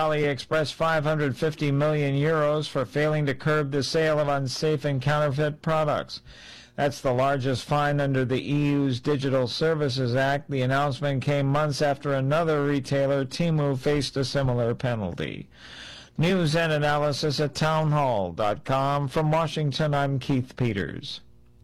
AliExpress 550 million euros for failing to curb the sale of unsafe and counterfeit products. That's the largest fine under the EU's Digital Services Act. The announcement came months after another retailer, Temu, faced a similar penalty. News and analysis at townhall.com. From Washington, I'm Keith Peters.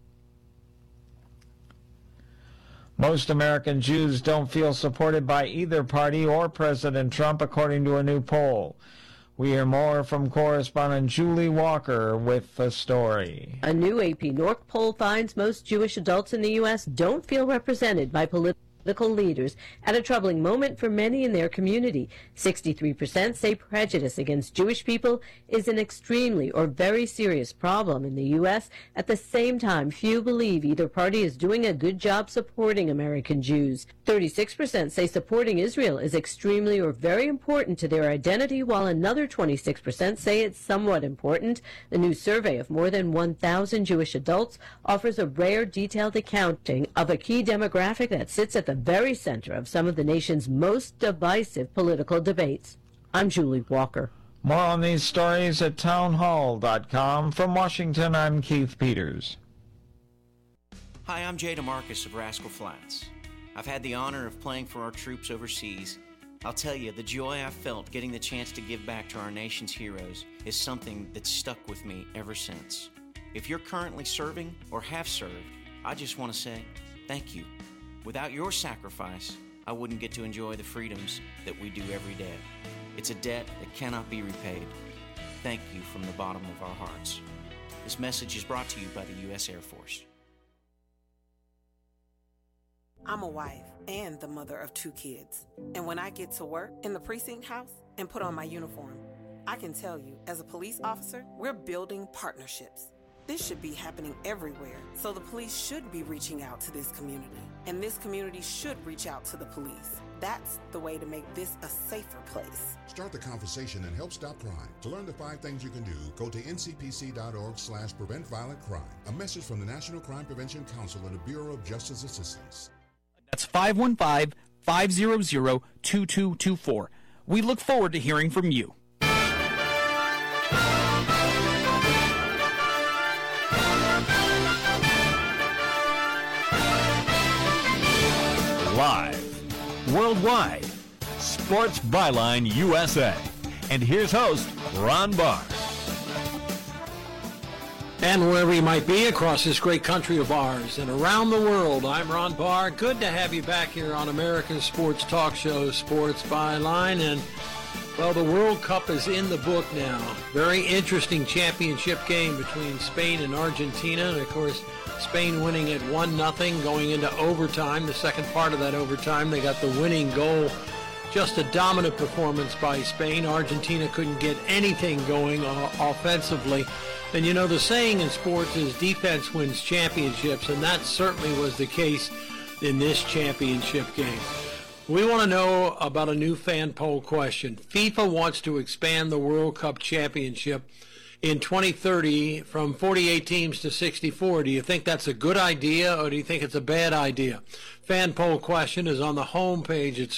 Most American Jews don't feel supported by either party or President Trump, according to a new poll. We hear more from correspondent Julie Walker with the story. A new AP North poll finds most Jewish adults in the U.S. don't feel represented by political leaders at a troubling moment for many in their community. 63% say prejudice against Jewish people is an extremely or very serious problem in the U.S. At the same time, few believe either party is doing a good job supporting American Jews. 36% say supporting Israel is extremely or very important to their identity, while another 26% say it's somewhat important. The new survey of more than 1,000 Jewish adults offers a rare, detailed accounting of a key demographic that sits at the very center of some of the nation's most divisive political debates. I'm Julie Walker. More on these stories at townhall.com. From Washington, I'm Keith Peters. Hi, I'm Jay DeMarcus of Rascal Flats. I've had the honor of playing for our troops overseas. I'll tell you, the joy I felt getting the chance to give back to our nation's heroes is something that's stuck with me ever since. If you're currently serving or have served, I just want to say thank you. Without your sacrifice, I wouldn't get to enjoy the freedoms that we do every day. It's a debt that cannot be repaid. Thank you from the bottom of our hearts. This message is brought to you by the U.S. Air Force. I'm a wife and the mother of 2 kids. And when I get to work in the precinct house and put on my uniform, I can tell you, as a police officer, we're building partnerships. This should be happening everywhere, so the police should be reaching out to this community, and this community should reach out to the police. That's the way to make this a safer place. Start the conversation and help stop crime. To learn the 5 things you can do, go to ncpc.org/prevent violent crime. A message from the National Crime Prevention Council and the Bureau of Justice Assistance. That's 515-500-2224. We look forward to hearing from you. Live, worldwide, Sports Byline USA. And here's host, Ron Barr. And wherever you might be across this great country of ours and around the world, I'm Ron Barr. Good to have you back here on American Sports Talk Show, Sports Byline. And, well, the World Cup is in the book now. Very interesting championship game between Spain and Argentina. And, of course, Spain winning at 1-0 going into overtime. The second part of that overtime, they got the winning goal. Just a dominant performance by Spain. Argentina couldn't get anything going offensively. And, you know, the saying in sports is defense wins championships, and that certainly was the case in this championship game. We want to know about a new fan poll question. FIFA wants to expand the World Cup Championship in 2030 from 48 teams to 64. Do you think that's a good idea, or do you think it's a bad idea? Fan poll question is on the homepage at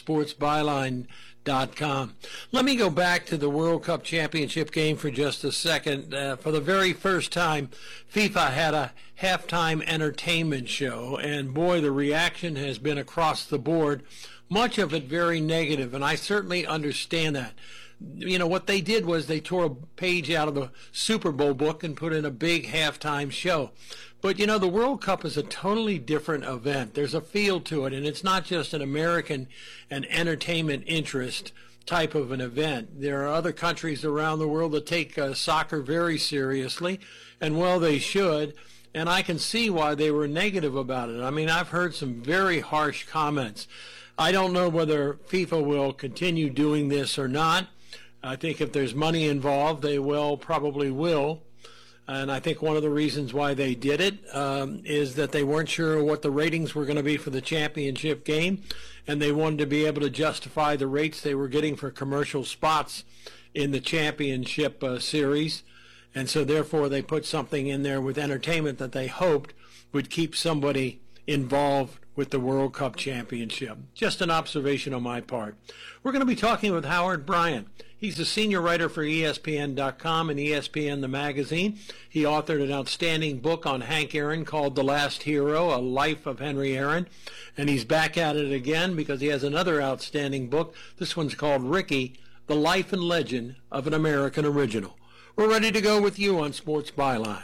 sportsbyline.com. Let me go back to the World Cup Championship game for just a second. For the very first time, FIFA had a halftime entertainment show, and boy, the reaction has been across the board, much of it very negative, and I certainly understand that. You know, what they did was they tore a page out of the Super Bowl book and put in a big halftime show. But, you know, the World Cup is a totally different event. There's a feel to it, and it's not just an American and entertainment interest type of an event. There are other countries around the world that take soccer very seriously, and, well, they should. And I can see why they were negative about it. I mean, I've heard some very harsh comments. I don't know whether FIFA will continue doing this or not. I think if there's money involved, they probably will. And I think one of the reasons why they did it is that they weren't sure what the ratings were going to be for the championship game, and they wanted to be able to justify the rates they were getting for commercial spots in the championship series. And so therefore they put something in there with entertainment that they hoped would keep somebody involved with the World Cup Championship. Just an observation on my part. We're going to be talking with Howard Bryant. He's a senior writer for ESPN.com and ESPN the magazine. He authored an outstanding book on Hank Aaron called The Last Hero, A Life of Henry Aaron. And he's back at it again because he has another outstanding book. This one's called Ricky, The Life and Legend of an American Original. We're ready to go with you on Sports Byline.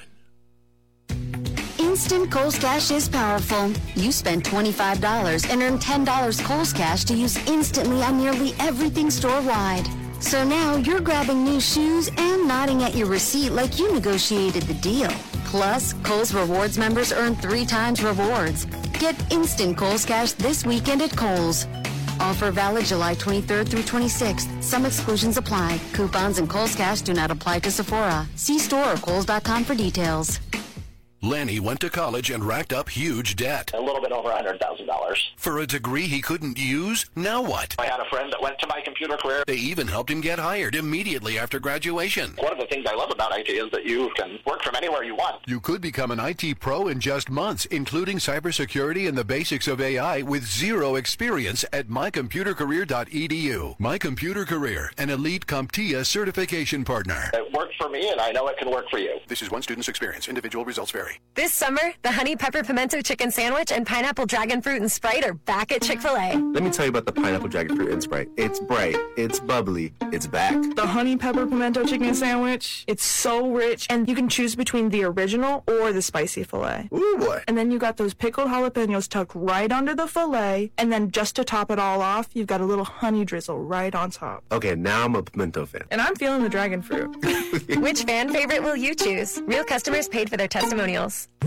Instant Kohl's Cash is powerful. You spend $25 and earn $10 Kohl's Cash to use instantly on nearly everything store-wide. So now you're grabbing new shoes and nodding at your receipt like you negotiated the deal. Plus, Kohl's Rewards members earn 3 times rewards. Get instant Kohl's Cash this weekend at Kohl's. Offer valid July 23rd through 26th. Some exclusions apply. Coupons and Kohl's Cash do not apply to Sephora. See store or Kohls.com for details. Lanny went to college and racked up huge debt. A little bit over $100,000. For a degree he couldn't use? Now what? I had a friend that went to My Computer Career. They even helped him get hired immediately after graduation. One of the things I love about IT is that you can work from anywhere you want. You could become an IT pro in just months, including cybersecurity and the basics of AI with zero experience at mycomputercareer.edu. My Computer Career, an elite CompTIA certification partner. It worked for me, and I know it can work for you. This is one student's experience. Individual results vary. This summer, the Honey Pepper Pimento Chicken Sandwich and Pineapple Dragon Fruit and Sprite are back at Chick-fil-A. Let me tell you about the Pineapple Dragon Fruit and Sprite. It's bright, it's bubbly, it's back. The Honey Pepper Pimento Chicken Sandwich, it's so rich, and you can choose between the original or the spicy filet. Ooh, boy. And then you got those pickled jalapenos tucked right under the filet, and then just to top it all off, you've got a little honey drizzle right on top. Okay, now I'm a pimento fan. And I'm feeling the dragon fruit. Which fan favorite will you choose? Real customers paid for their testimonials.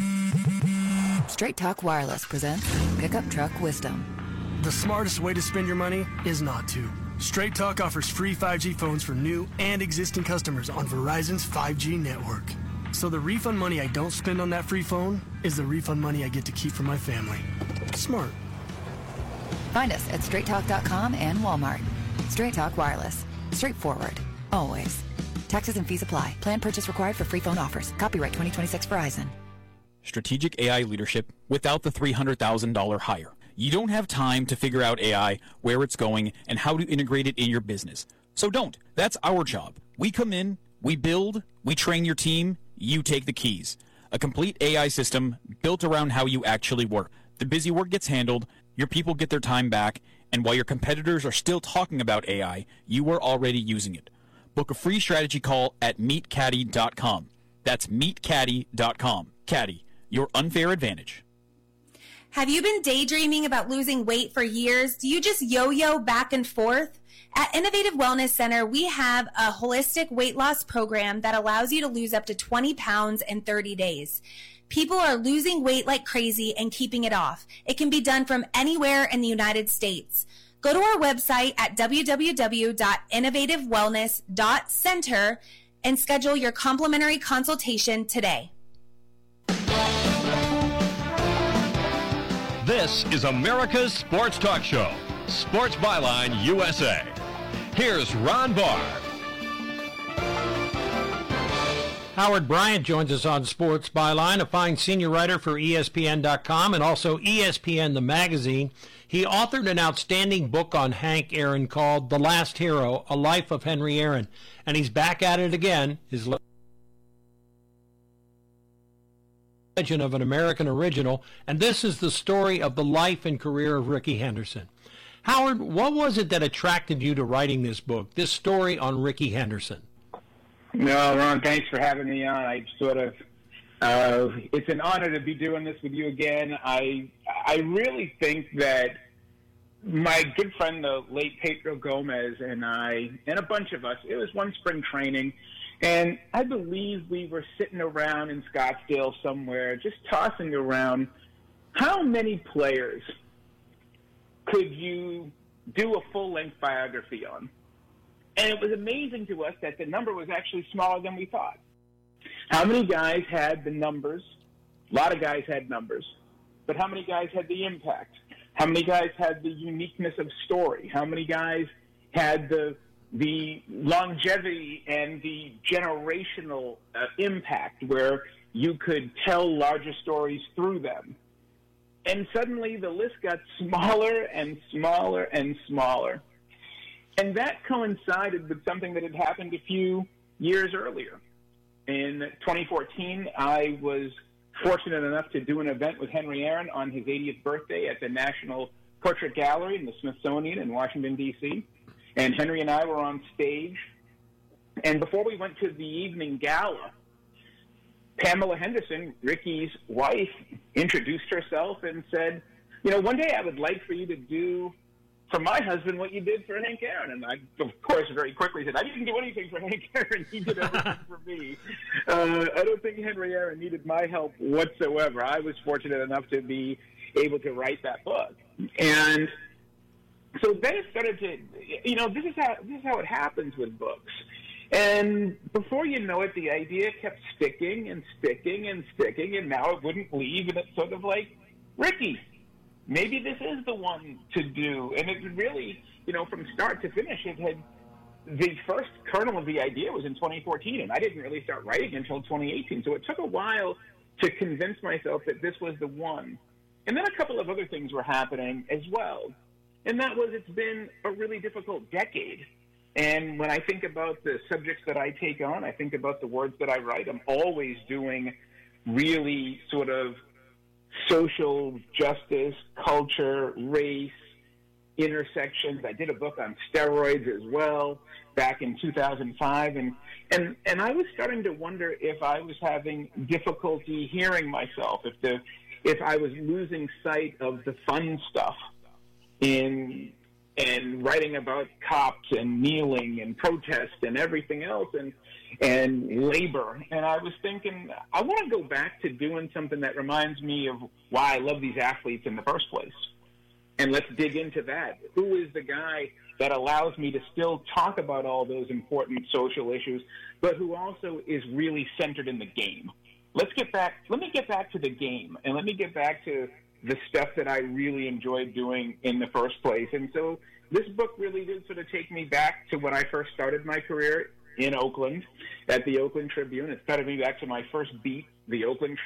Straight Talk Wireless presents Pickup Truck Wisdom. The smartest way to spend your money is not to. Straight Talk offers free 5G phones for new and existing customers on Verizon's 5G network. So the refund money I don't spend on that free phone is the refund money I get to keep for my family. Smart. Find us at straighttalk.com and Walmart. Straight Talk Wireless. Straightforward. Always. Taxes and fees apply. Plan purchase required for free phone offers. Copyright 2026 Verizon. Strategic AI leadership without the $300,000 hire. You don't have time to figure out AI, where it's going, and how to integrate it in your business. So don't. That's our job. We come in, we build, we train your team, you take the keys. A complete AI system built around how you actually work. The busy work gets handled, your people get their time back, and while your competitors are still talking about AI, you are already using it. Book a free strategy call at meetcaddy.com. That's meetcaddy.com. Caddy, your unfair advantage. Have you been daydreaming about losing weight for years? Do you just yo-yo back and forth? At Innovative Wellness Center, we have a holistic weight loss program that allows you to lose up to 20 pounds in 30 days. People are losing weight like crazy and keeping it off. It can be done from anywhere in the United States. Go to our website at www.innovativewellness.center and schedule your complimentary consultation today. This is America's Sports Talk Show, Sports Byline USA. Here's Ron Barr. Howard Bryant joins us on Sports Byline, a fine senior writer for ESPN.com and also ESPN the magazine. He authored an outstanding book on Hank Aaron called The Last Hero, A Life of Henry Aaron. And he's back at it again, his Legend of an American Original, and this is the story of the life and career of Rickey Henderson. Howard, what was it that attracted you to writing this book, this story on Rickey Henderson? No, Ron, thanks for having me on. I sort of, it's an honor to be doing this with you again. I really think that my good friend, the late Pedro Gomez, and I, and a bunch of us, it was one spring training, and I believe we were sitting around in Scottsdale somewhere just tossing around how many players could you do a full-length biography on? And it was amazing to us that the number was actually smaller than we thought. How many guys had the numbers? A lot of guys had numbers. But how many guys had the impact? How many guys had the uniqueness of story? How many guys had the longevity and the generational impact where you could tell larger stories through them? And suddenly the list got smaller and smaller and smaller. And that coincided with something that had happened a few years earlier. In 2014, I was fortunate enough to do an event with Henry Aaron on his 80th birthday at the National Portrait Gallery in the Smithsonian in Washington, D.C. And Henry and I were on stage. And before we went to the evening gala, Pamela Henderson, Ricky's wife, introduced herself and said, you know, one day I would like for you to do for my husband what you did for Hank Aaron. And I, of course, very quickly said, I didn't do anything for Hank Aaron. He did everything for me. I don't think Henry Aaron needed my help whatsoever. I was fortunate enough to be able to write that book. And so then it started to, you know, this is how it happens with books. And before you know it, the idea kept sticking and sticking and sticking, and now it wouldn't leave, and it's sort of like, Ricky, maybe this is the one to do. And it really, you know, from start to finish, it had, the first kernel of the idea was in 2014, and I didn't really start writing until 2018. So it took a while to convince myself that this was the one. And then a couple of other things were happening as well. And that was, it's been a really difficult decade. And when I think about the subjects that I take on, I think about the words that I write, I'm always doing really sort of social justice, culture, race, intersections. I did a book on steroids as well back in 2005. And I was starting to wonder if I was having difficulty hearing myself, if I was losing sight of the fun stuff in writing about cops and kneeling and protest and everything else and labor. And I was thinking, I want to go back to doing something that reminds me of why I love these athletes in the first place. And let's dig into that. Who is the guy that allows me to still talk about all those important social issues, but who also is really centered in the game? Let me get back to the game, and let me get back to the stuff that I really enjoyed doing in the first place. And so this book really did sort of take me back to when I first started my career in Oakland at the Oakland Tribune. It started me back to my first beat, the Oakland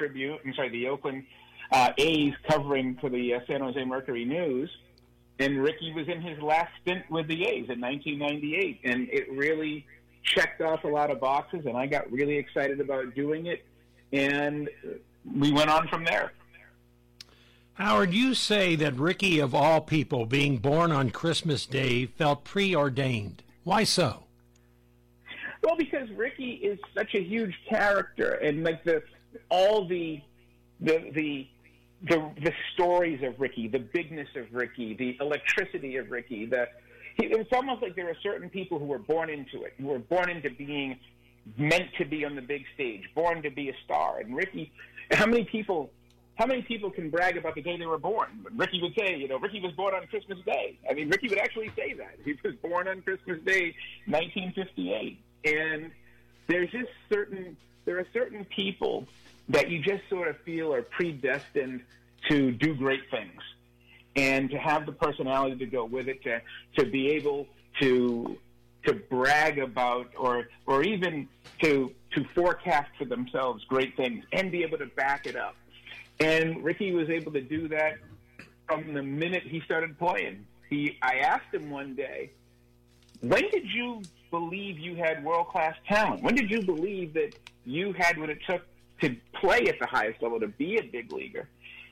A's covering for the San Jose Mercury News. And Ricky was in his last stint with the A's in 1998. And it really checked off a lot of boxes, and I got really excited about doing it. And we went on from there. Howard, you say that Ricky, of all people, being born on Christmas Day, felt preordained. Why so? Well, because Ricky is such a huge character, and like all the stories of Ricky, the bigness of Ricky, the electricity of Ricky. It's almost like there are certain people who were born into it, who were born into being meant to be on the big stage, born to be a star. And Ricky, how many people can brag about the day they were born? But Ricky would say, you know, Ricky was born on Christmas Day. I mean, Ricky would actually say that. He was born on Christmas Day, 1958. And there are certain people that you just sort of feel are predestined to do great things and to have the personality to go with it, to be able to brag about or even to forecast for themselves great things and be able to back it up. And Ricky was able to do that from the minute he started playing. I asked him one day, when did you believe you had world-class talent? When did you believe that you had what it took to play at the highest level, to be a big leaguer?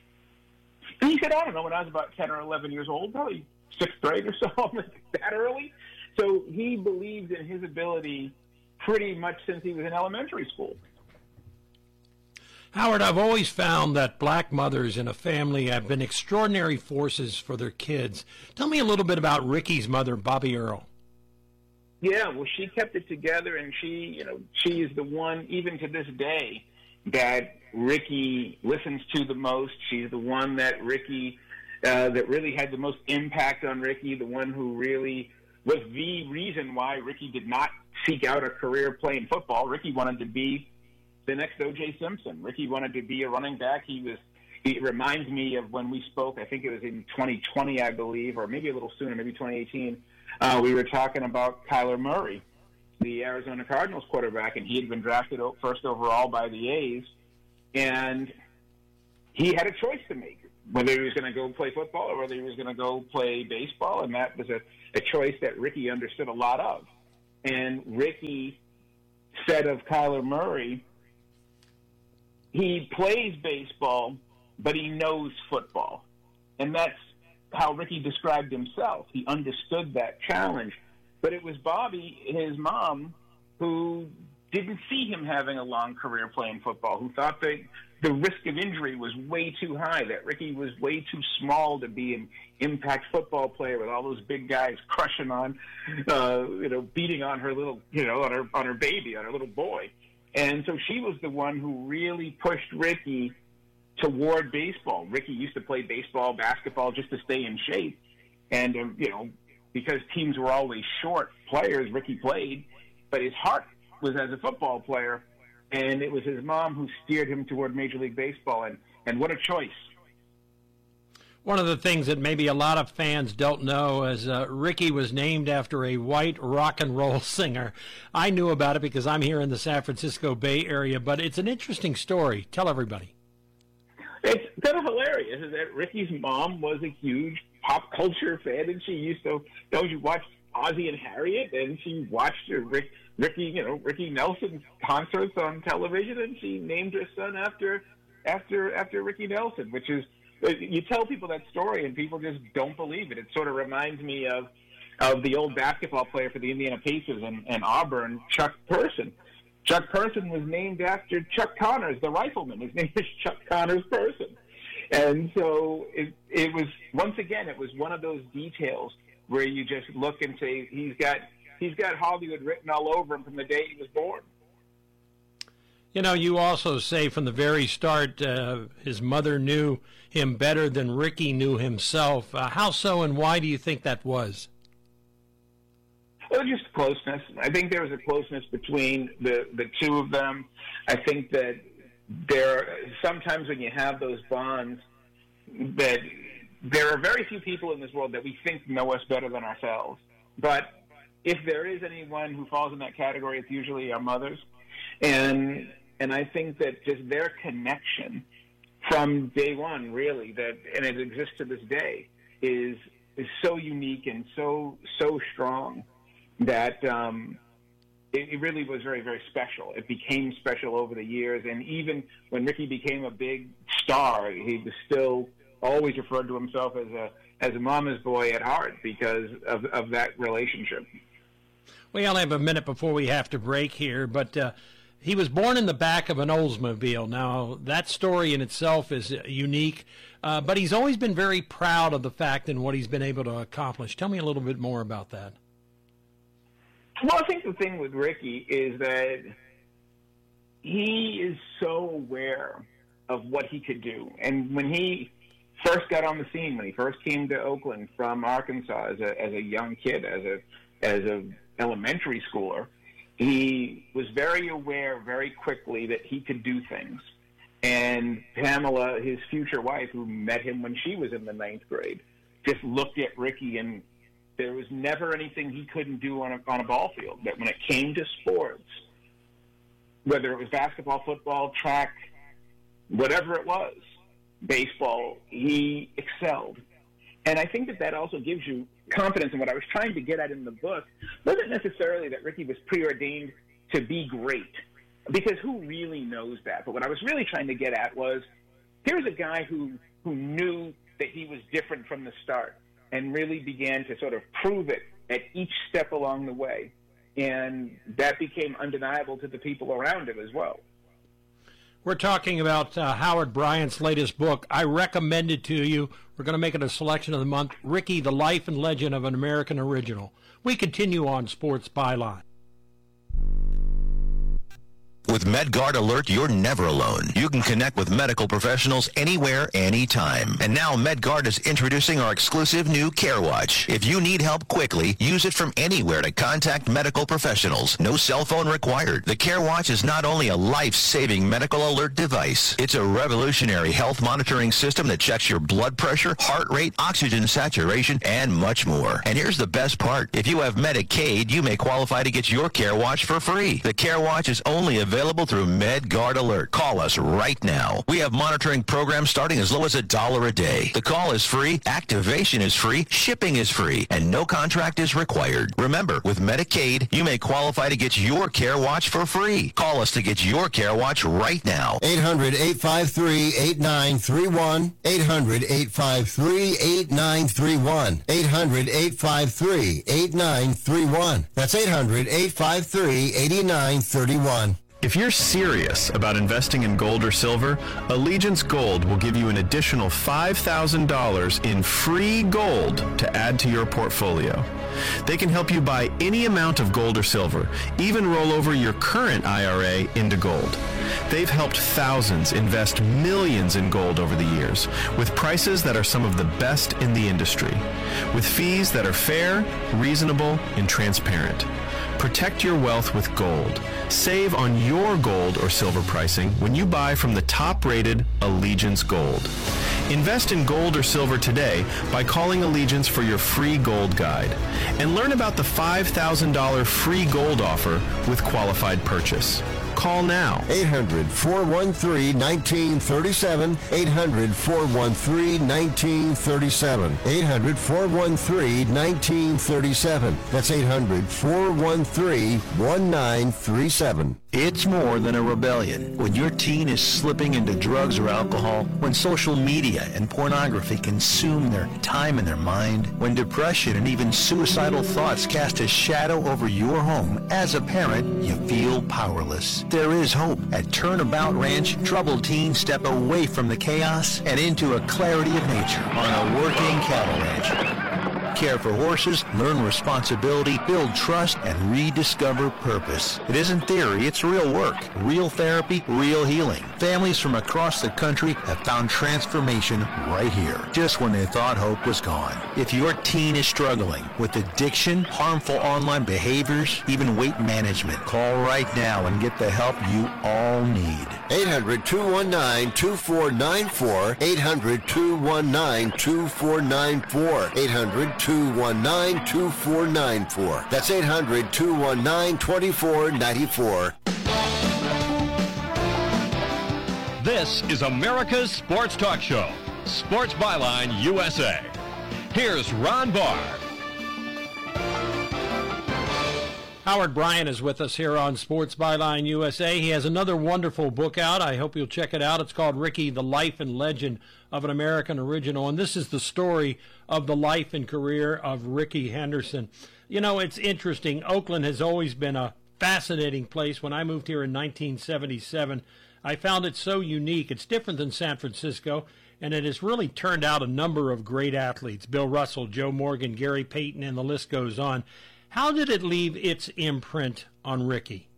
And he said, I don't know, when I was about 10 or 11 years old, probably 6th grade or so, that early. So he believed in his ability pretty much since he was in elementary school. Howard, I've always found that black mothers in a family have been extraordinary forces for their kids. Tell me a little bit about Ricky's mother, Bobby Earl. Yeah, well, she kept it together, and she is the one, even to this day, that Ricky listens to the most. She's the one that Ricky, that really had the most impact on Ricky, the one who really was the reason why Ricky did not seek out a career playing football. Ricky wanted to be the next O.J. Simpson. Ricky wanted to be a running back. He reminds me of when we spoke, I think it was in 2020, I believe, or maybe a little sooner, maybe 2018. We were talking about Kyler Murray, the Arizona Cardinals quarterback, and he had been drafted first overall by the A's, and he had a choice to make. whether he was going to go play football or whether he was going to go play baseball, and that was a choice that Ricky understood a lot of. And Ricky said of Kyler Murray, he plays baseball, but he knows football. And that's how Ricky described himself. He understood that challenge. But it was Bobby, his mom, who didn't see him having a long career playing football, who thought that the risk of injury was way too high, that Ricky was way too small to be an impact football player with all those big guys crushing on, beating on her little, on her baby, on her little boy. And so she was the one who really pushed Ricky toward baseball. Ricky used to play baseball, basketball just to stay in shape. And, because teams were always short players, Ricky played, but his heart was as a football player. And it was his mom who steered him toward Major League Baseball, and what a choice. One of the things that maybe a lot of fans don't know is Ricky was named after a white rock and roll singer. I knew about it because I'm here in the San Francisco Bay Area, but it's an interesting story. Tell everybody. It's kind of hilarious is that Ricky's mom was a huge pop culture fan, and she used to, she watched Ozzie and Harriet, and she watched Ricky Nelson's concerts on television, and she named her son after Ricky Nelson, which is, you tell people that story and people just don't believe it. It sort of reminds me of the old basketball player for the Indiana Pacers and Auburn, Chuck Person. Chuck Person was named after Chuck Connors, the rifleman. His name is Chuck Connors Person. And so it was, once again, it was one of those details where you just look and say, he's got Hollywood written all over him from the day he was born. You also say from the very start his mother knew him better than Ricky knew himself. How so, and why do you think that was? Well, just closeness. I think there was a closeness between the two of them. I think that sometimes when you have those bonds, that there are very few people in this world that we think know us better than ourselves. But if there is anyone who falls in that category, it's usually our mothers. And I think that just their connection from day one, really, and it exists to this day, is so unique and so strong that it really was very, very special. It became special over the years, and even when Ricky became a big star, he was still always referred to himself as a mama's boy at heart because of that relationship. We only have a minute before we have to break here, but he was born in the back of an Oldsmobile. Now, that story in itself is unique, but he's always been very proud of the fact and what he's been able to accomplish. Tell me a little bit more about that. Well, I think the thing with Ricky is that he is so aware of what he could do. And when he first got on the scene, when he first came to Oakland from Arkansas as a young kid, as a elementary schooler, he was very aware very quickly that he could do things. And Pamela, his future wife, who met him when she was in the 9th grade, just looked at Ricky, and there was never anything he couldn't do on a ball field. That when it came to sports, whether it was basketball, football, track, whatever it was, baseball, he excelled. And I think that also gives you confidence. And what I was trying to get at in the book wasn't necessarily that Ricky was preordained to be great, because who really knows that? But what I was really trying to get at was, here's a guy who knew that he was different from the start and really began to sort of prove it at each step along the way. And that became undeniable to the people around him as well. We're talking about Howard Bryant's latest book. I recommend it to you. We're going to make it a selection of the month. Ricky, the Life and Legend of an American Original. We continue on Sports Byline. With MedGuard Alert, you're never alone. You can connect with medical professionals anywhere, anytime. And now MedGuard is introducing our exclusive new CareWatch. If you need help quickly, use it from anywhere to contact medical professionals. No cell phone required. The CareWatch is not only a life-saving medical alert device, it's a revolutionary health monitoring system that checks your blood pressure, heart rate, oxygen saturation, and much more. And here's the best part. If you have Medicaid, you may qualify to get your CareWatch for free. The CareWatch is only available available through MedGuard Alert. Call us right now. We have monitoring programs starting as low as $1 a day. The call is free, activation is free, shipping is free, and no contract is required. Remember, with Medicaid, you may qualify to get your Care Watch for free. Call us to get your Care Watch right now. 800-853-8931. 800-853-8931. 800-853-8931. That's 800-853-8931. If you're serious about investing in gold or silver, Allegiance Gold will give you an additional $5,000 in free gold to add to your portfolio. They can help you buy any amount of gold or silver, even roll over your current IRA into gold. They've helped thousands invest millions in gold over the years, with prices that are some of the best in the industry, with fees that are fair, reasonable, and transparent. Protect your wealth with gold. Save on your gold or silver pricing when you buy from the top-rated Allegiance Gold. Invest in gold or silver today by calling Allegiance for your free gold guide. And learn about the $5,000 free gold offer with qualified purchase. Call now. 800-413-1937. 800-413-1937. 800-413-1937. That's 800-413-1937. It's more than a rebellion. When your teen is slipping into drugs or alcohol, when social media and pornography consume their time and their mind, when depression and even suicidal thoughts cast a shadow over your home, as a parent, you feel powerless. There is hope. At Turnabout Ranch, troubled teens step away from the chaos and into a clarity of nature on a working cattle ranch. Care for horses, learn responsibility, build trust, and rediscover purpose. It isn't theory, it's real work. Real therapy, real healing. Families from across the country have found transformation right here, just when they thought hope was gone. If your teen is struggling with addiction, harmful online behaviors, even weight management, call right now and get the help you all need. 800-219-2494. 800-219-2494. 800-219-2494. That's 800-219-2494. This is America's Sports Talk Show, Sports Byline USA. Here's Ron Barr. Howard Bryant is with us here on Sports Byline USA. He has another wonderful book out. I hope you'll check it out. It's called Ricky, The Life and Legend of an American Original. And this is the story of the life and career of Rickey Henderson. You know, it's interesting. Oakland has always been a fascinating place. When I moved here in 1977, I found it so unique. It's different than San Francisco, and it has really turned out a number of great athletes. Bill Russell, Joe Morgan, Gary Payton, and the list goes on. How did it leave its imprint on Ricky?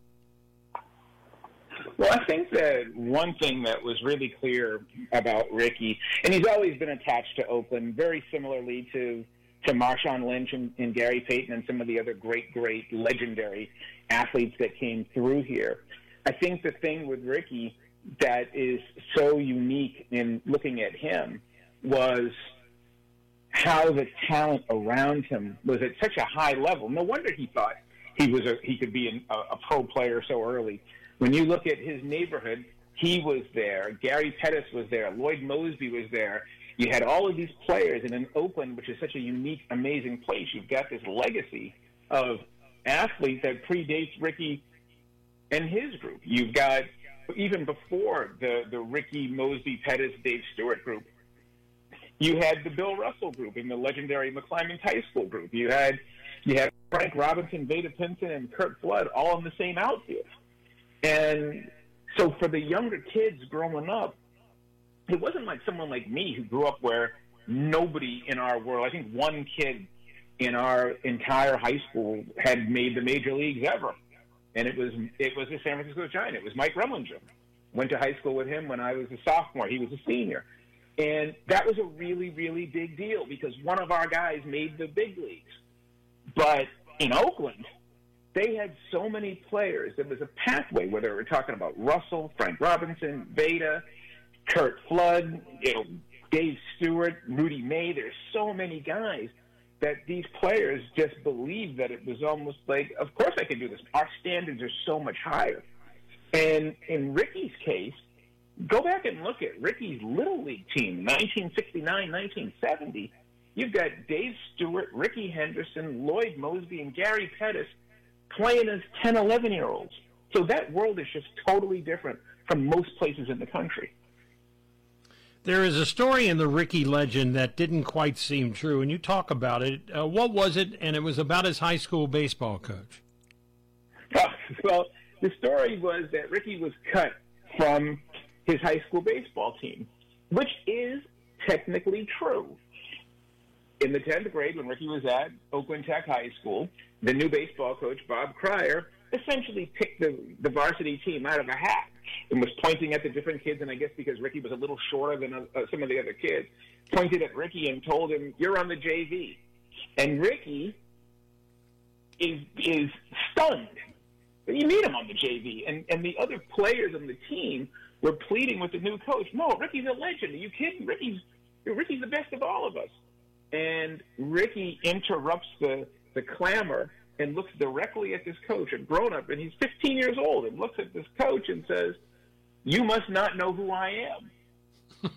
Well, I think that one thing that was really clear about Ricky, and he's always been attached to Oakland, very similarly to Marshawn Lynch and Gary Payton and some of the other great legendary athletes that came through here. I think the thing with Ricky that is so unique in looking at him was how the talent around him was at such a high level. No wonder he thought he could be a pro player so early. When you look at his neighborhood, he was there. Gary Pettis was there. Lloyd Mosby was there. You had all of these players, and in Oakland, which is such a unique, amazing place, you've got this legacy of athletes that predates Ricky and his group. You've got, even before the Ricky, Mosby, Pettis, Dave Stewart group, you had the Bill Russell group and the legendary McClymonds High School group. You had Frank Robinson, Vada Pinson, and Curt Flood all in the same outfield. And so for the younger kids growing up, it wasn't like someone like me who grew up where nobody in our world, I think one kid in our entire high school had made the major leagues ever. And it was the San Francisco Giant. It was Mike Remlinger. Went to high school with him when I was a sophomore. He was a senior. And that was a really, really big deal because one of our guys made the big leagues. But in Oakland, they had so many players. There was a pathway, whether we're talking about Russell, Frank Robinson, Vada, Curt Flood, Dave Stewart, Rudy May. There's so many guys that these players just believed that it was almost like, of course I can do this. Our standards are so much higher. And in Ricky's case, go back and look at Ricky's Little League team, 1969, 1970. You've got Dave Stewart, Ricky Henderson, Lloyd Mosby, and Gary Pettis playing as 10, 11-year-olds. So that world is just totally different from most places in the country. There is a story in the Ricky legend that didn't quite seem true, and you talk about it. What was it? And it was about his high school baseball coach. Well, the story was that Ricky was cut from his high school baseball team, which is technically true. In the 10th grade, when Ricky was at Oakland Tech High School, the new baseball coach, Bob Cryer, essentially picked the varsity team out of a hat and was pointing at the different kids, and I guess because Ricky was a little shorter than some of the other kids, pointed at Ricky and told him, "You're on the JV." And Ricky is stunned. You meet him on the JV, and the other players on the team were pleading with the new coach, "No, Ricky's a legend. Are you kidding? Ricky's the best of all of us." And Ricky interrupts the clamor and looks directly at this coach, a grown-up, and he's 15 years old, and looks at this coach and says, "You must not know who I am."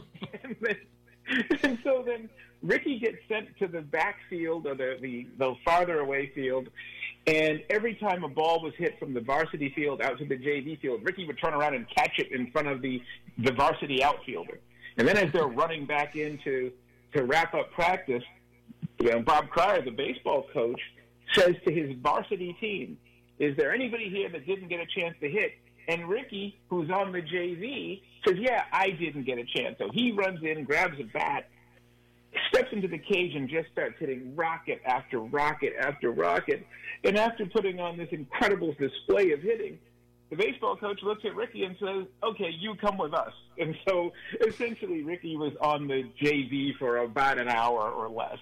and so then Ricky gets sent to the backfield or the farther away field, and every time a ball was hit from the varsity field out to the JV field, Ricky would turn around and catch it in front of the varsity outfielder. And then as they're running back in to wrap up practice, Bob Cryer, the baseball coach, says to his varsity team, "Is there anybody here that didn't get a chance to hit?" And Ricky, who's on the JV, says, "Yeah, I didn't get a chance." So he runs in, grabs a bat, steps into the cage, and just starts hitting rocket after rocket after rocket. And after putting on this incredible display of hitting, the baseball coach looks at Ricky and says, "Okay, you come with us." And so essentially Ricky was on the JV for about an hour or less.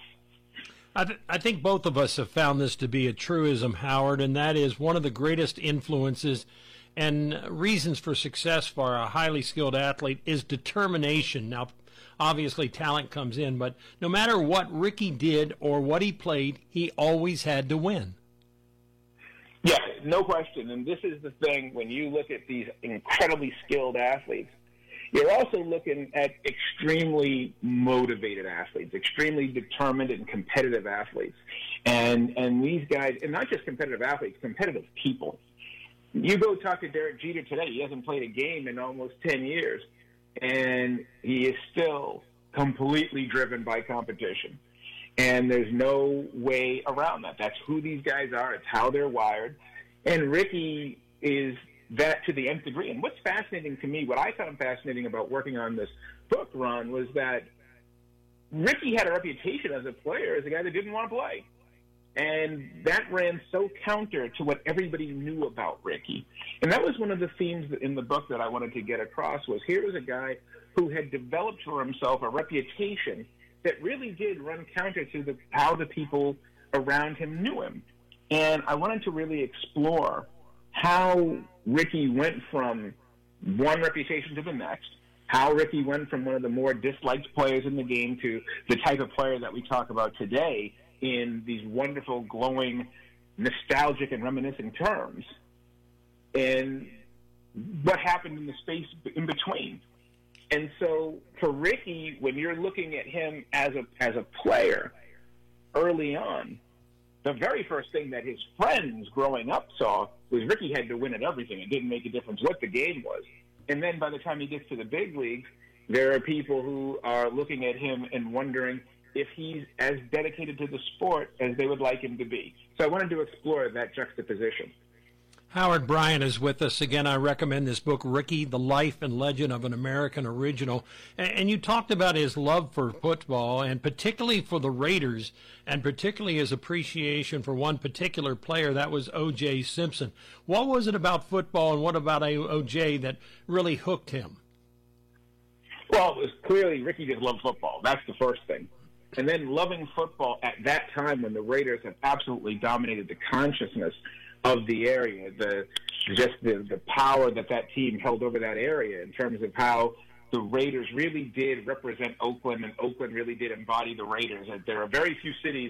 I think both of us have found this to be a truism, Howard, and that is one of the greatest influences and reasons for success for a highly skilled athlete is determination. Now, obviously talent comes in, but no matter what Ricky did or what he played, he always had to win. Yeah, no question. And this is the thing, when you look at these incredibly skilled athletes, you're also looking at extremely motivated athletes, extremely determined and competitive athletes. And these guys, and not just competitive athletes, competitive people. You go talk to Derek Jeter today, he hasn't played a game in almost 10 years, and he is still completely driven by competition. And there's no way around that. That's who these guys are. It's how they're wired. And Ricky is that to the nth degree. And what's fascinating to me, what I found fascinating about working on this book, Ron, was that Ricky had a reputation as a player as a guy that didn't want to play. And that ran so counter to what everybody knew about Ricky. And that was one of the themes in the book that I wanted to get across, was here was a guy who had developed for himself a reputation that really did run counter to how the people around him knew him. And I wanted to really explore how Ricky went from one reputation to the next, how Ricky went from one of the more disliked players in the game to the type of player that we talk about today in these wonderful, glowing, nostalgic, and reminiscent terms, and what happened in the space in between. And so for Ricky, when you're looking at him as a player early on, the very first thing that his friends growing up saw was Ricky had to win at everything. It didn't make a difference what the game was. And then by the time he gets to the big leagues, there are people who are looking at him and wondering if he's as dedicated to the sport as they would like him to be. So I wanted to explore that juxtaposition. Howard Bryant is with us. Again, I recommend this book, Ricky, The Life and Legend of an American Original. And you talked about his love for football, and particularly for the Raiders, and particularly his appreciation for one particular player, that was O.J. Simpson. What was it about football and what about O.J. that really hooked him? Well, it was clearly Ricky just loved football. That's the first thing. And then loving football at that time when the Raiders have absolutely dominated the consciousness of the area, the power that team held over that area in terms of how the Raiders really did represent Oakland, and Oakland really did embody the Raiders. And there are very few cities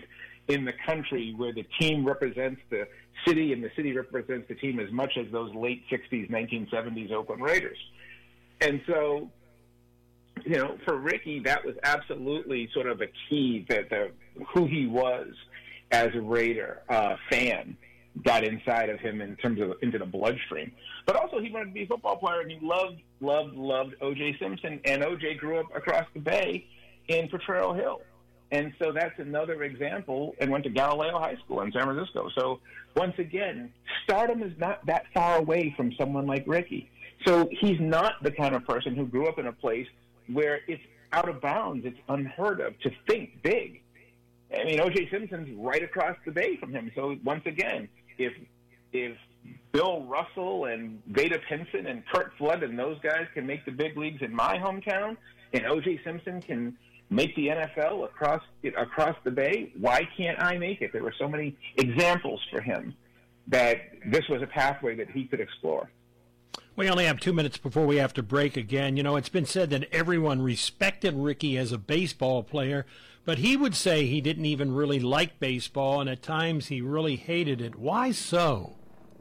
in the country where the team represents the city and the city represents the team as much as those late 60s, 1970s Oakland Raiders. And so, you know, for Ricky, that was absolutely sort of a key that who he was as a Raider fan got inside of him in terms of into the bloodstream. But also he wanted to be a football player, and he loved O.J. Simpson, and O.J. grew up across the bay in Potrero Hill. And so that's another example, and went to Galileo High School in San Francisco. So once again, stardom is not that far away from someone like Ricky. So he's not the kind of person who grew up in a place where it's out of bounds, it's unheard of to think big. I mean, O.J. Simpson's right across the bay from him. So once again, if Bill Russell and Vada Pinson and Kurt Flood and those guys can make the big leagues in my hometown, and O.J. Simpson can make the NFL across the bay, why can't I make it? There were so many examples for him that this was a pathway that he could explore. We only have 2 minutes before we have to break again. You know, it's been said that everyone respected Ricky as a baseball player, but he would say he didn't even really like baseball, and at times he really hated it. Why so?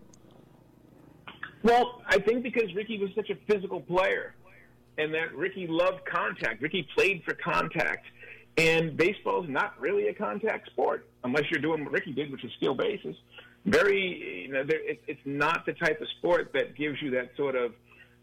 Well, I think because Ricky was such a physical player, and that Ricky loved contact. Ricky played for contact, and baseball is not really a contact sport unless you're doing what Ricky did, which is steal bases. It's not the type of sport that gives you that sort of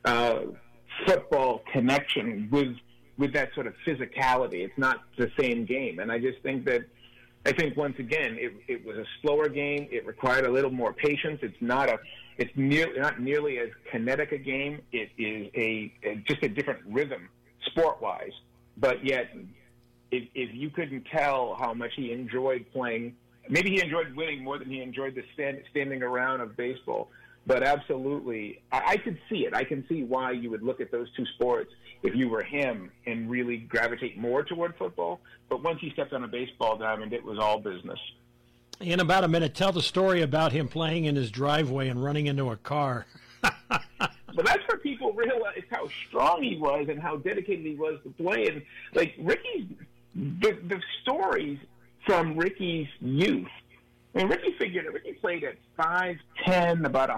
football connection with that sort of physicality. It's not the same game, and I just think that once again it was a slower game. It required a little more patience. It's not nearly as kinetic a game. It is just a different rhythm sport-wise. But yet, if you couldn't tell how much he enjoyed playing, maybe he enjoyed winning more than he enjoyed the standing around of baseball. But absolutely, I could see it. I can see why you would look at those two sports if you were him and really gravitate more toward football. But once he stepped on a baseball diamond, it was all business. In about a minute, tell the story about him playing in his driveway and running into a car. Well, that's where people realize how strong he was and how dedicated he was to playing. Like the stories from Ricky's youth. I mean, Ricky played at 5'10", about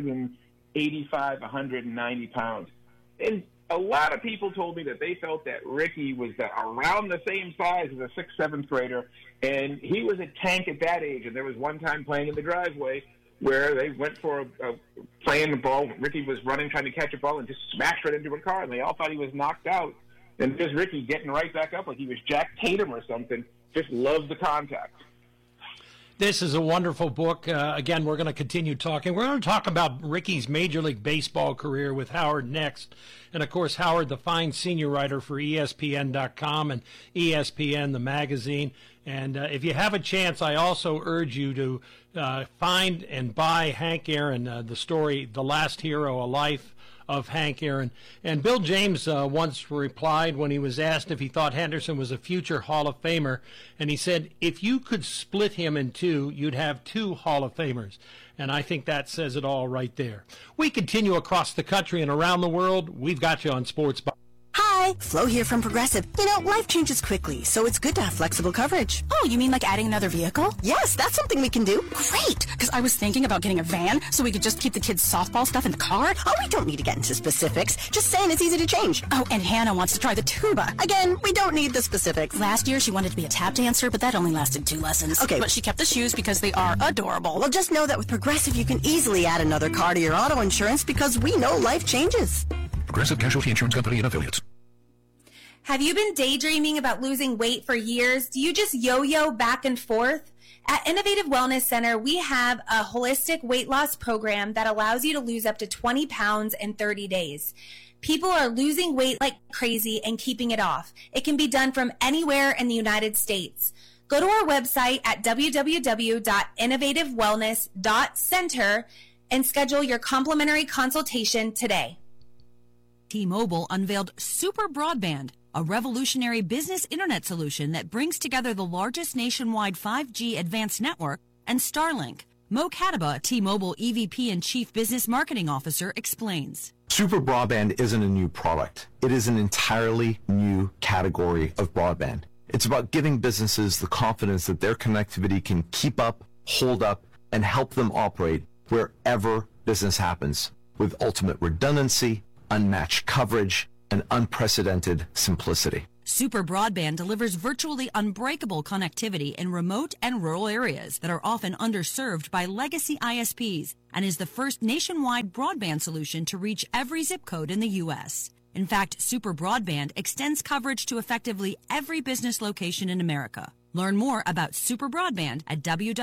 185, 190 pounds. And a lot of people told me that they felt that Ricky was around the same size as a 6th, 7th grader, and he was a tank at that age. And there was one time playing in the driveway where they went for playing the ball. Ricky was running, trying to catch a ball, and just smashed right into a car, and they all thought he was knocked out. And there's Ricky getting right back up like he was Jack Tatum or something. Just loved the contact. This is a wonderful book. Again, we're going to continue talking. We're going to talk about Ricky's Major League Baseball career with Howard next. And, of course, Howard, the fine senior writer for ESPN.com and ESPN, the magazine. And if you have a chance, I also urge you to find and buy Hank Aaron, the story, The Last Hero, A Life of Hank Aaron. And Bill James once replied when he was asked if he thought Henderson was a future Hall of Famer, and he said, if you could split him in two, you'd have 2 Hall of Famers. And I think that says it all right there. We continue across the country and around the world. We've got you on Sports Byline. Hi, Flo here from Progressive. You know, life changes quickly, so it's good to have flexible coverage. Oh, you mean like adding another vehicle? Yes, that's something we can do. Great, because I was thinking about getting a van so we could just keep the kids' softball stuff in the car. Oh, we don't need to get into specifics. Just saying it's easy to change. Oh, and Hannah wants to try the tuba. Again, we don't need the specifics. Last year, she wanted to be a tap dancer, but that only lasted 2 lessons. Okay. But she kept the shoes because they are adorable. Well, just know that with Progressive, you can easily add another car to your auto insurance because we know life changes. Progressive Casualty Insurance Company and Affiliates. Have you been daydreaming about losing weight for years? Do you just yo-yo back and forth? At Innovative Wellness Center, we have a holistic weight loss program that allows you to lose up to 20 pounds in 30 days. People are losing weight like crazy and keeping it off. It can be done from anywhere in the United States. Go to our website at www.innovativewellness.center and schedule your complimentary consultation today. T-Mobile unveiled Super Broadband, a revolutionary business internet solution that brings together the largest nationwide 5G advanced network and Starlink. Mo Kataba, T-Mobile EVP and Chief Business Marketing Officer, explains. Super Broadband isn't a new product. It is an entirely new category of broadband. It's about giving businesses the confidence that their connectivity can keep up, hold up, and help them operate wherever business happens with ultimate redundancy, unmatched coverage, and unprecedented simplicity. Super Broadband delivers virtually unbreakable connectivity in remote and rural areas that are often underserved by legacy ISPs and is the first nationwide broadband solution to reach every zip code in the U.S. In fact, Super Broadband extends coverage to effectively every business location in America. Learn more about Super Broadband at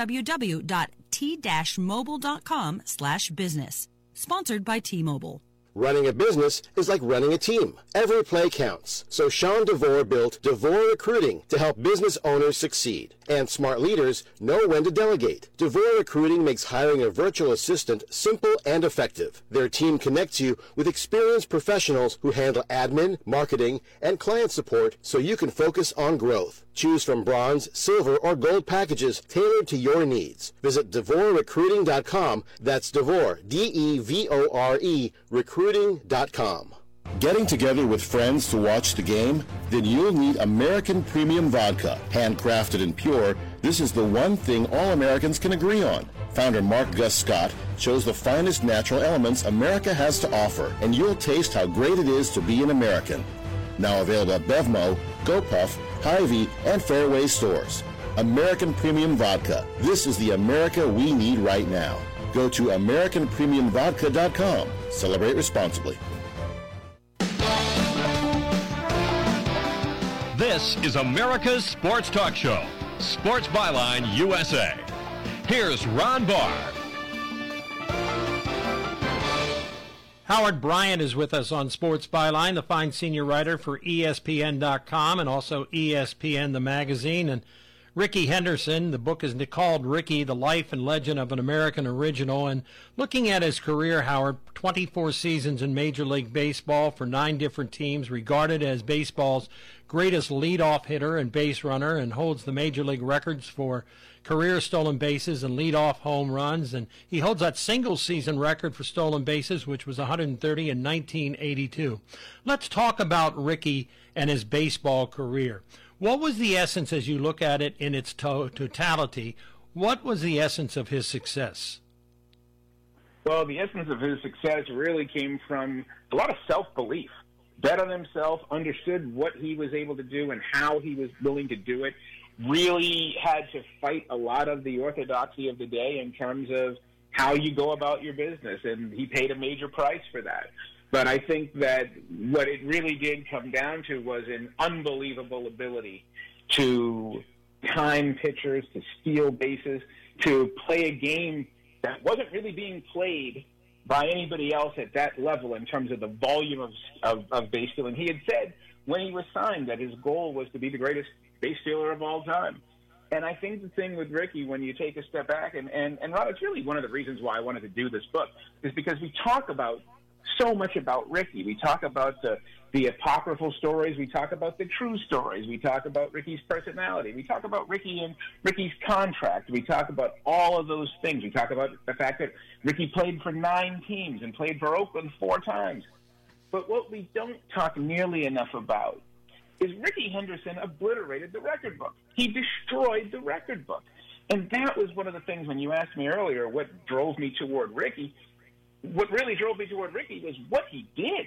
www.t-mobile.com/business. Sponsored by T-Mobile. Running a business is like running a team. Every play counts. So Sean DeVore built DeVore Recruiting to help business owners succeed. And smart leaders know when to delegate. DeVore Recruiting makes hiring a virtual assistant simple and effective. Their team connects you with experienced professionals who handle admin, marketing, and client support so you can focus on growth. Choose from bronze, silver, or gold packages tailored to your needs. Visit DeVoreRecruiting.com. That's DeVore, D-E-V-O-R-E, recruiting.com. Getting together with friends to watch the game? Then you'll need American Premium Vodka. Handcrafted and pure, this is the one thing all Americans can agree on. Founder Mark Gus Scott chose the finest natural elements America has to offer, and you'll taste how great it is to be an American. Now available at BevMo, GoPuff, Hy-Vee, and Fairway stores. American Premium Vodka. This is the America we need right now. Go to AmericanPremiumVodka.com. Celebrate responsibly. This is America's Sports Talk Show, Sports Byline USA. Here's Ron Barr. Howard Bryant is with us on Sports Byline, the fine senior writer for ESPN.com and also ESPN, the magazine. And Rickey Henderson, the book is called Rickey, The Life and Legend of an American Original. And looking at his career, Howard, 24 seasons in Major League Baseball for 9 different teams, regarded as baseball's greatest leadoff hitter and base runner, and holds the Major League records for career stolen bases and leadoff home runs. And he holds that single-season record for stolen bases, which was 130 in 1982. Let's talk about Rickey and his baseball career. What was the essence, as you look at it in its totality, what was the essence of his success? Well, the essence of his success really came from a lot of self-belief. Bet on himself, understood what he was able to do and how he was willing to do it, really had to fight a lot of the orthodoxy of the day in terms of how you go about your business, and he paid a major price for that. But I think that what it really did come down to was an unbelievable ability to time pitchers, to steal bases, to play a game that wasn't really being played by anybody else at that level in terms of the volume of base stealing. He had said when he was signed that his goal was to be the greatest base stealer of all time. And I think the thing with Rickey, when you take a step back, and Rob, it's really one of the reasons why I wanted to do this book, is because we talk about so much about Rickey. We talk about the apocryphal stories. We talk about the true stories. We talk about Rickey's personality. We talk about Rickey and Rickey's contract. We talk about all of those things. We talk about the fact that Rickey played for 9 teams and played for Oakland 4 times. But what we don't talk nearly enough about is Rickey Henderson obliterated the record book. He destroyed the record book. And that was one of the things when you asked me earlier what drove me toward Rickey. What really drove me toward Rickey was what he did.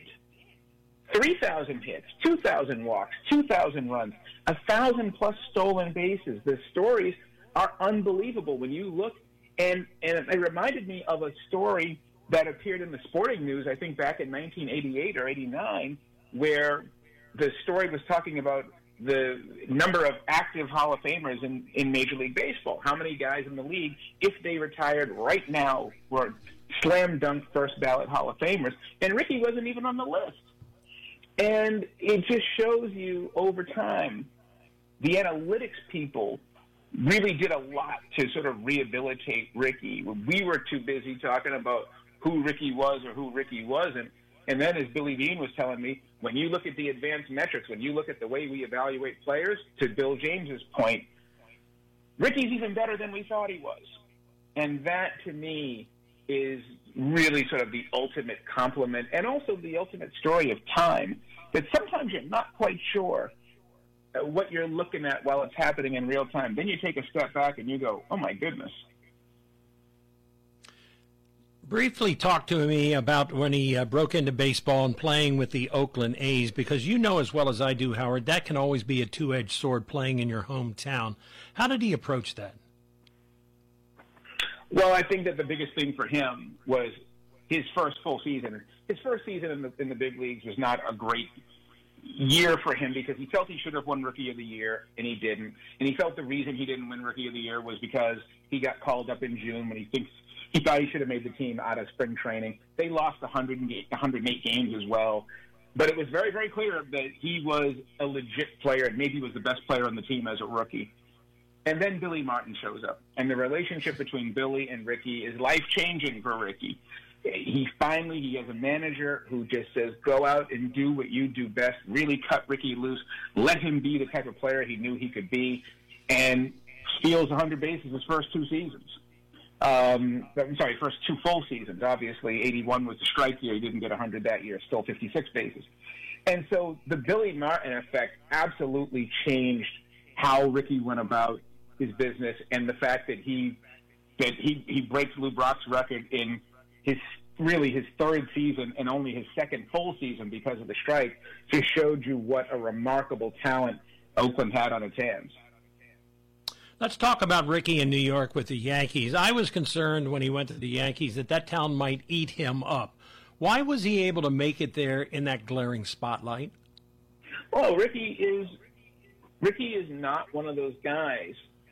3,000 hits, 2,000 walks, 2,000 runs, 1,000+ stolen bases. The stories are unbelievable when you look. And it reminded me of a story that appeared in the Sporting News, I think back in 1988 or 89, where the story was talking about the number of active Hall of Famers in Major League Baseball. How many guys in the league, if they retired right now, were slam dunk first ballot Hall of Famers, and Rickey wasn't even on the list. And it just shows you over time, the analytics people really did a lot to sort of rehabilitate Rickey. We were too busy talking about who Rickey was or who Rickey wasn't. And then, as Billy Beane was telling me, when you look at the advanced metrics, when you look at the way we evaluate players, to Bill James's point, Rickey's even better than we thought he was. And that, to me, is really sort of the ultimate compliment and also the ultimate story of time, that sometimes you're not quite sure what you're looking at while it's happening in real time. Then you take a step back and you go, oh, my goodness. Briefly talk to me about when he broke into baseball and playing with the Oakland A's, because you know as well as I do, Howard, that can always be a two-edged sword playing in your hometown. How did he approach that? Well, I think that the biggest thing for him was his first full season. His first season in the big leagues was not a great year for him because he felt he should have won Rookie of the Year, and he didn't. And he felt the reason he didn't win Rookie of the Year was because he got called up in June when he thought he should have made the team out of spring training. They lost 108 games as well. But it was very, very clear that he was a legit player and maybe was the best player on the team as a rookie. And then Billy Martin shows up. And the relationship between Billy and Ricky is life-changing for Ricky. He has a manager who just says, go out and do what you do best, really cut Ricky loose, let him be the type of player he knew he could be, and steals 100 bases his first two seasons. First two full seasons. Obviously, 81 was the strike year. He didn't get 100 that year, still 56 bases. And so the Billy Martin effect absolutely changed how Ricky went about his business, and the fact that he breaks Lou Brock's record in his third season and only his second full season because of the strike just showed you what a remarkable talent Oakland had on its hands. Let's talk about Ricky in New York with the Yankees. I was concerned when he went to the Yankees that town might eat him up. Why was he able to make it there in that glaring spotlight? Well, Ricky is not one of those guys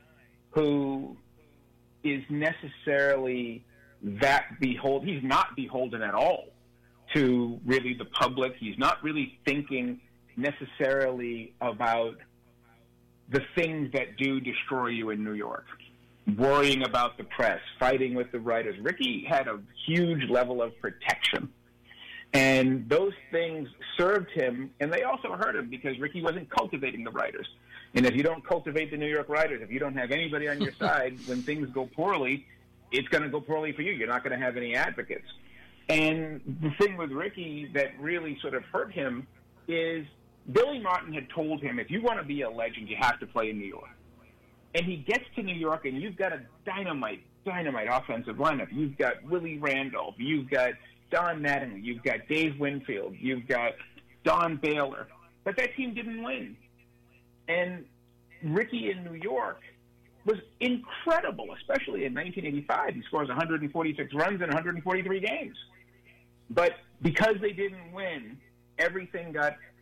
who is necessarily he's not beholden at all to really the public. He's not really thinking necessarily about the things that do destroy you in New York, worrying about the press, fighting with the writers. Ricky had a huge level of protection, and those things served him, and they also hurt him because Ricky wasn't cultivating the writers. And if you don't cultivate the New York writers, if you don't have anybody on your side, when things go poorly, it's going to go poorly for you. You're not going to have any advocates. And the thing with Ricky that really sort of hurt him is Billy Martin had told him, if you want to be a legend, you have to play in New York. And he gets to New York, and you've got a dynamite offensive lineup. You've got Willie Randolph. You've got Don Mattingly. You've got Dave Winfield. You've got Don Baylor. But that team didn't win. And Ricky in New York was incredible, especially in 1985. He scores 146 runs in 143 games. But because they didn't win, everything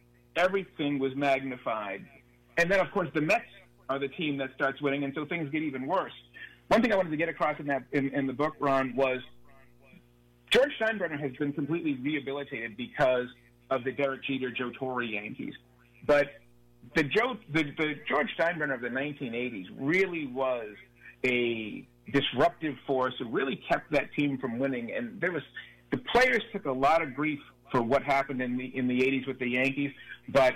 was magnified. And then, of course, the Mets are the team that starts winning, and so things get even worse. One thing I wanted to get across in the book, Ron, was George Steinbrenner has been completely rehabilitated because of the Derek Jeter, Joe Torre Yankees. But the George Steinbrenner of the 1980s really was a disruptive force who really kept that team from winning. And the players took a lot of grief for what happened in the 80s with the Yankees, but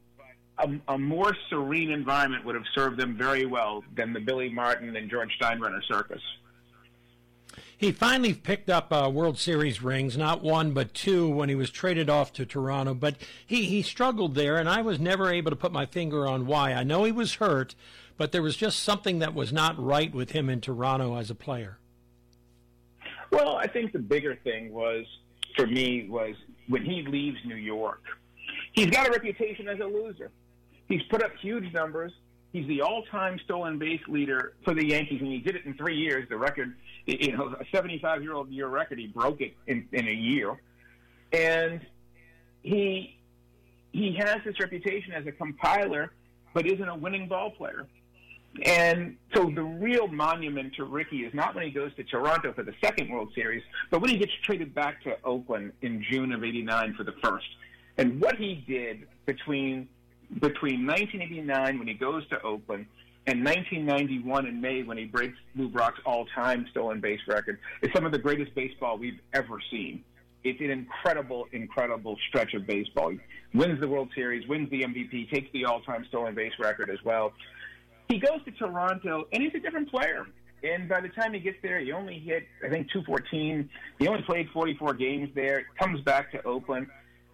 a more serene environment would have served them very well than the Billy Martin and George Steinbrenner circus. He finally picked up World Series rings, not one but two, when he was traded off to Toronto. But he struggled there, and I was never able to put my finger on why. I know he was hurt, but there was just something that was not right with him in Toronto as a player. Well, I think the bigger thing for me was when he leaves New York. He's got a reputation as a loser. He's put up huge numbers. He's the all-time stolen base leader for the Yankees, and he did it in 3 years. The record, a 75-year-old year record, he broke it in a year. And he has this reputation as a compiler, but isn't a winning ball player. And so the real monument to Ricky is not when he goes to Toronto for the second World Series, but when he gets traded back to Oakland in June of '89 for the first. And what he did between 1989 when he goes to Oakland and 1991 in May when he breaks Lou Brock's all-time stolen base record is some of the greatest baseball we've ever seen. It's an incredible, incredible stretch of baseball. He wins the World Series, wins the MVP, takes the all-time stolen base record as well. He goes to Toronto, and he's a different player. And by the time he gets there, he only hit, I think, 214. He only played 44 games there, comes back to Oakland.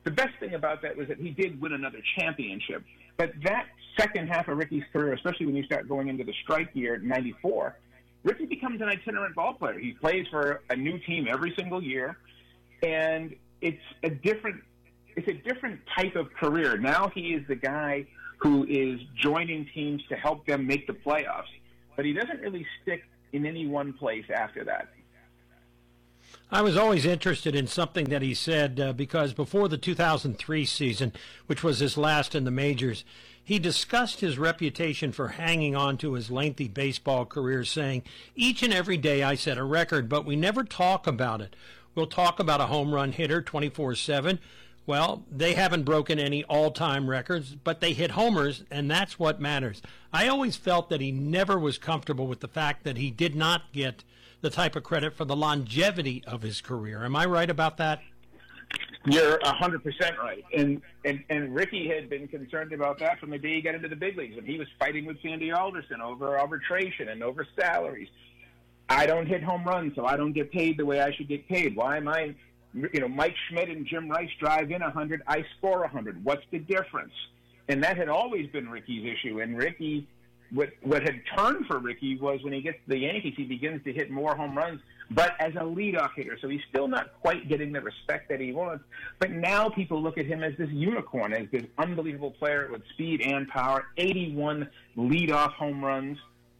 the best thing about that was that he did win another championship. But that second half of Ricky's career, especially when you start going into the strike year, 94, Ricky becomes an itinerant ball player. He plays for a new team every single year, and it's a different type of career. Now he is the guy who is joining teams to help them make the playoffs, but he doesn't really stick in any one place after that. I was always interested in something that he said because before the 2003 season, which was his last in the majors, he discussed his reputation for hanging on to his lengthy baseball career, saying, "Each and every day I set a record, but we never talk about it. We'll talk about a home run hitter 24/7. Well, they haven't broken any all-time records, but they hit homers, and that's what matters." I always felt that he never was comfortable with the fact that he did not get the type of credit for the longevity of his career. Am I right about that? You're 100% right. And Ricky had been concerned about that from the day he got into the big leagues, when he was fighting with Sandy Alderson over arbitration and over salaries. I don't hit home runs, so I don't get paid the way I should get paid. Why am I, Mike Schmidt and Jim Rice drive in 100, I score 100. What's the difference? And that had always been Ricky's issue. And Ricky, what had turned for Ricky was when he gets to the Yankees, he begins to hit more home runs, but as a leadoff hitter. So he's still not quite getting the respect that he wants. But now people look at him as this unicorn, as this unbelievable player with speed and power, 81 leadoff home runs,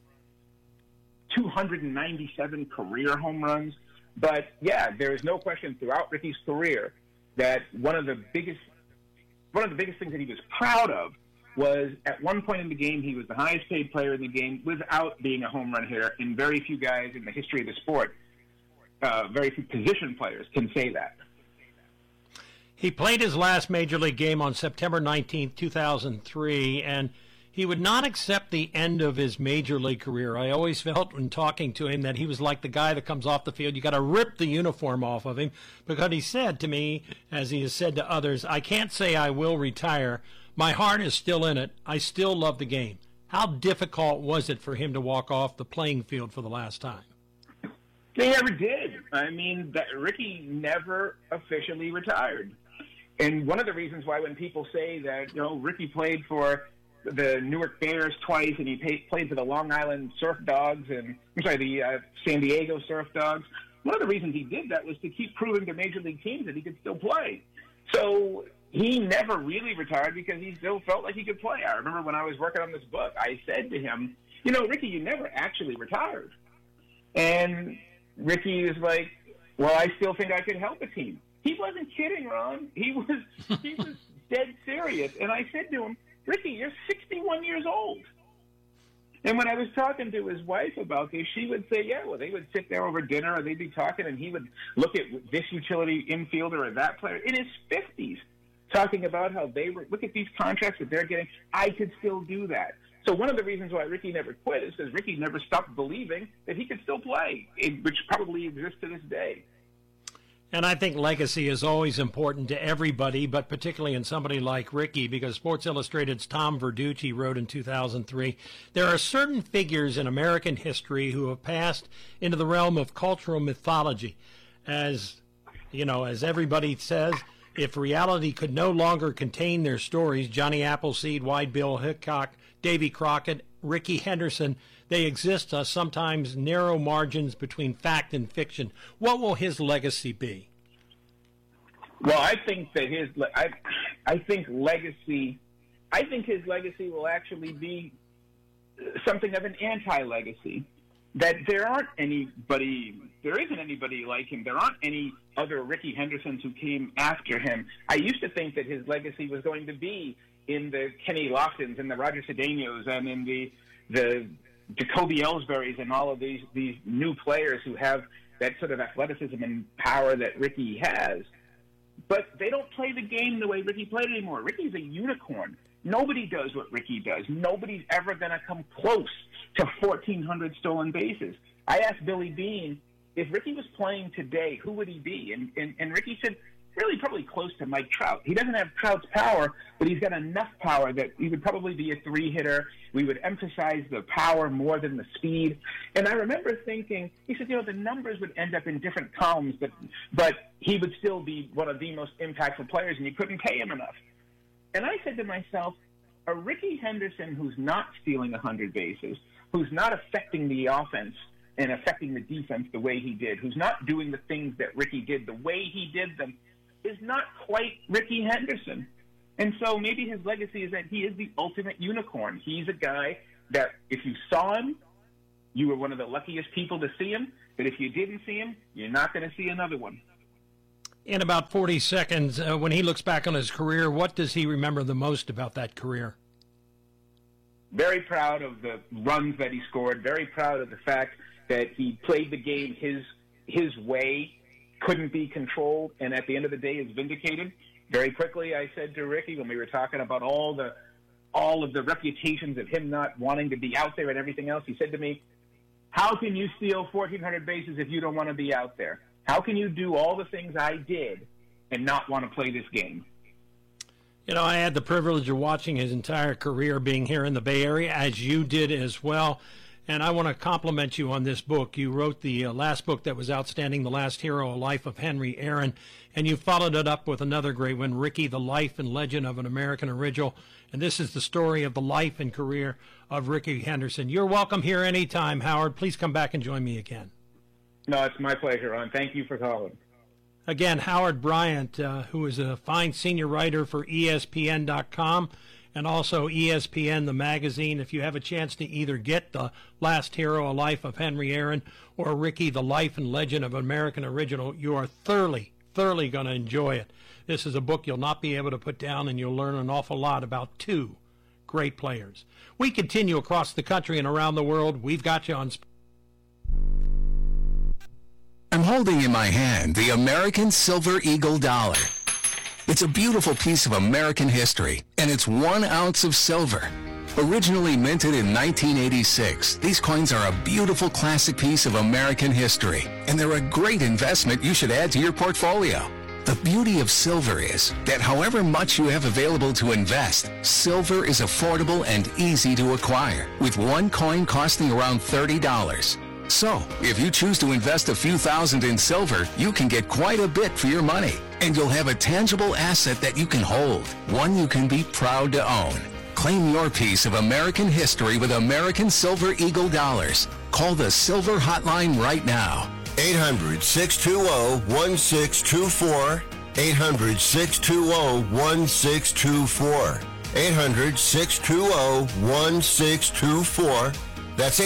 297 career home runs. But, yeah, there is no question throughout Ricky's career that one of the biggest things that he was proud of was at one point in the game he was the highest paid player in the game without being a home run hitter, and very few guys in the history of the sport, very few position players can say that. He played his last Major League game on September 19th, 2003, and he would not accept the end of his Major League career. I always felt when talking to him that he was like the guy that comes off the field. You got to rip the uniform off of him, because he said to me, as he has said to others, "I can't say I will retire. My heart is still in it. I still love the game." How difficult was it for him to walk off the playing field for the last time? They never did. I mean, Ricky never officially retired. And one of the reasons why when people say that, Ricky played for the Newark Bears twice and he played for the Long Island Surf Dogs the San Diego Surf Dogs, one of the reasons he did that was to keep proving to major league teams that he could still play. So he never really retired because he still felt like he could play. I remember when I was working on this book, I said to him, Ricky, you never actually retired. And Ricky is like, well, I still think I could help a team. He wasn't kidding, Ron. He was dead serious. And I said to him, Ricky, you're 61 years old. And when I was talking to his wife about this, she would say, yeah, well, they would sit there over dinner or they'd be talking and he would look at this utility infielder or that player in his 50s, talking about how they were, look at these contracts that they're getting. I could still do that. So one of the reasons why Ricky never quit is because Ricky never stopped believing that he could still play, which probably exists to this day. And I think legacy is always important to everybody, but particularly in somebody like Ricky, because Sports Illustrated's Tom Verducci wrote in 2003, there are certain figures in American history who have passed into the realm of cultural mythology. As everybody says, if reality could no longer contain their stories, Johnny Appleseed, Wide Bill Hickok, Davy Crockett, Ricky Henderson, they exist sometimes narrow margins between fact and fiction. What will his legacy be? Well, I think that his legacy will actually be something of an anti-legacy. That there isn't anybody like him. There aren't any other Ricky Hendersons who came after him. I used to think that his legacy was going to be in the Kenny Loftons and the Roger Cedeno and in the Jacoby Ellsburys and all of these new players who have that sort of athleticism and power that Ricky has. But they don't play the game the way Ricky played anymore. Ricky's a unicorn. Nobody does what Ricky does. Nobody's ever going to come close to 1,400 stolen bases. I asked Billy Beane, if Ricky was playing today, who would he be? And Ricky said, really probably close to Mike Trout. He doesn't have Trout's power, but he's got enough power that he would probably be a 3-hitter. We would emphasize the power more than the speed. And I remember thinking, he said, the numbers would end up in different columns, but he would still be one of the most impactful players, and you couldn't pay him enough. And I said to myself, a Rickey Henderson who's not stealing 100 bases, who's not affecting the offense and affecting the defense the way he did, who's not doing the things that Rickey did the way he did them, is not quite Rickey Henderson. And so maybe his legacy is that he is the ultimate unicorn. He's a guy that if you saw him, you were one of the luckiest people to see him, but if you didn't see him, you're not going to see another one. In about 40 seconds, when he looks back on his career, what does he remember the most about that career? Very proud of the runs that he scored, very proud of the fact that he played the game his way, couldn't be controlled, and at the end of the day is vindicated. Very quickly, I said to Rickey when we were talking about all of the reputations of him not wanting to be out there and everything else, he said to me, how can you steal 1,400 bases if you don't want to be out there? How can you do all the things I did and not want to play this game? I had the privilege of watching his entire career being here in the Bay Area, as you did as well. And I want to compliment you on this book. You wrote the last book that was outstanding, The Last Hero, A Life of Henry Aaron, and you followed it up with another great one, Rickey, The Life and Legend of an American Original. And this is the story of the life and career of Rickey Henderson. You're welcome here anytime, Howard. Please come back and join me again. No, it's my pleasure, Ron. Thank you for calling. Again, Howard Bryant, who is a fine senior writer for ESPN.com and also ESPN, the magazine. If you have a chance to either get The Last Hero, A Life of Henry Aaron, or Rickey, The Life and Legend of an American Original, you are thoroughly going to enjoy it. This is a book you'll not be able to put down, and you'll learn an awful lot about two great players. We continue across the country and around the world. We've got you on. I'm holding in my hand the American Silver Eagle dollar. It's a beautiful piece of American history, and it's 1 ounce of silver. Originally minted in 1986, these coins are a beautiful classic piece of American history, and they're a great investment you should add to your portfolio. The beauty of silver is that however much you have available to invest, silver is affordable and easy to acquire, with one coin costing around $30. So, if you choose to invest a few thousand in silver, you can get quite a bit for your money, and you'll have a tangible asset that you can hold, one you can be proud to own. Claim your piece of American history with American Silver Eagle dollars. Call the Silver Hotline right now. 800-620-1624. 800-620-1624. 800-620-1624. That's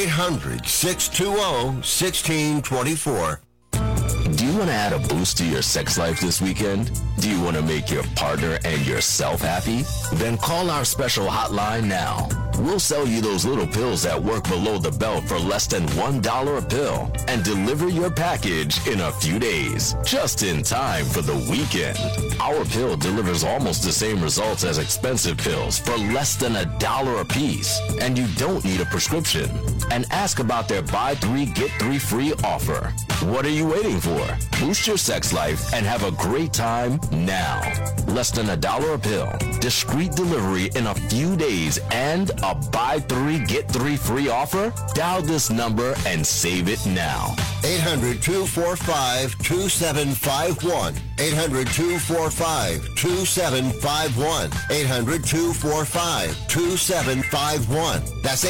800-620-1624. Do you want to add a boost to your sex life this weekend? Do you want to make your partner and yourself happy? Then call our special hotline now. We'll sell you those little pills that work below the belt for less than $1 a pill and deliver your package in a few days, just in time for the weekend. Our pill delivers almost the same results as expensive pills for less than $1 a piece, and you don't need a prescription. And ask about their buy 3 get 3 free offer. What are you waiting for? Boost your sex life and have a great time now. Less than $1 a pill, discreet delivery in a few days, and a buy 3 get 3 free offer? Dial this number and save it now. 800-245-2751. 800-245-2751. 800-245-2751. That's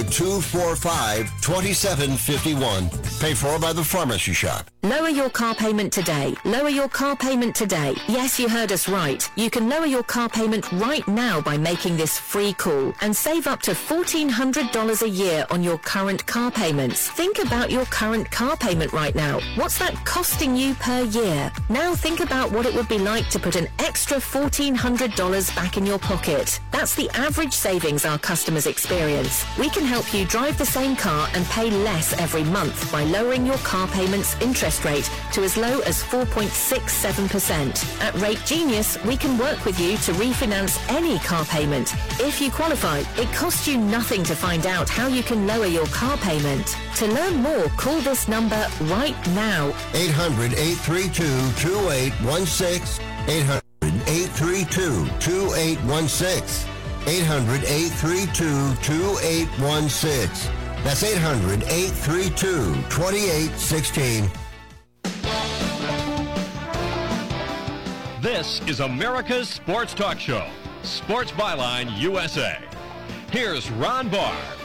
800-245-2751. Paid for by the Pharmacy Shop. Lower your car payment today. Lower your car payment today. Yes, you heard us right. You can lower your car payment right now by making this free call and save up to $1,400 a year on your current car payments. Think about your current car payment right now. What's that costing you per year? Now think about what it would be like to put an extra $1,400 back in your pocket. That's the average savings our customers experience. We can help you drive the same car and pay less every month by lowering your car payment's interest rate to as low as 4.67%. At Rate Genius, we can work with you to refinance any car payment. If you qualify, it costs you nothing to find out how you can lower your car payment. To learn more, call this number right now. 800-832-2816. 800 800-832-2816. 800-832-2816. That's 800-832-2816. This is America's Sports Talk Show, Sports Byline USA. Here's Ron Barr.